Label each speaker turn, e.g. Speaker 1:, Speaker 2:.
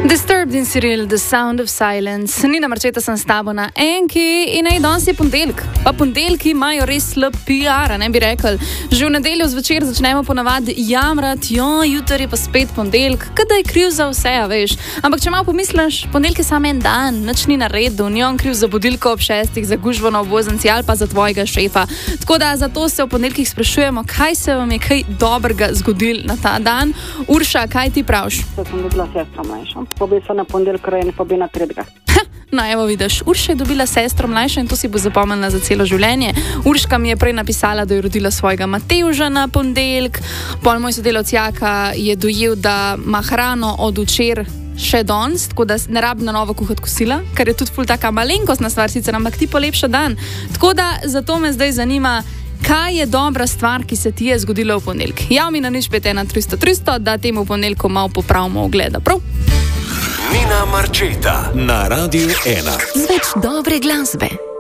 Speaker 1: Disturbed in Cyril, The Sound of Silence. Nina Marčeta sem s tabo na enki in danes je ponedeljek. Pa ponedeljki imajo res slab PR, ne bi rekel. Že v nedeljo zvečer začnemo ponavadi jamrati, jutri je pa spet ponedeljek, kada je kriv za vse, veš. Ampak če malo pomisliš, ponedeljek je samo en dan, nič ni na redu, ni on kriv za budilko ob 6, za gužvo na obvoznici ali pa za tvojega šefa. Tako da zato se v ponedeljkih sprašujemo, kaj se vam je kaj dobrega zgodilo na ta dan. Urša, kaj ti praviš?
Speaker 2: Sem dobila sestro mlajšo. Pobi se na ponedeljek rojen, pobi na tretjega.
Speaker 1: No, evo vidiš, Urša je dobila sestro mlajšo in to si bo zapomnila za celo življenje. Urška mi je prej napisala, da je rodila svojega Matevža na ponedeljek. Pol moj sodelavec Jaka je dojel, da ima hrano od včeraj še danes, tako da ne rabi na novo kuhati kosila, kar je tudi ful taka malenkostna stvar, sicer ampak ti polepša dan. Tako da zato me zdaj zanima, kaj je dobra stvar, ki se ti je zgodila v ponedeljek. Jav mi na 051 300 300, da temu ponedeljku malo popravimo ogleda, prav?
Speaker 3: Nina Marčeta na Radiu 1.
Speaker 4: Z več dobre glasbe.